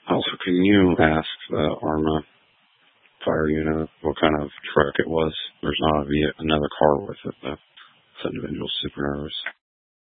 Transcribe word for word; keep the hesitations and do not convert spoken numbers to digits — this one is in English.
Also, can you ask the ARMA fire unit what kind of truck it was? There's not a, another car with it, though. It's individual superheroes.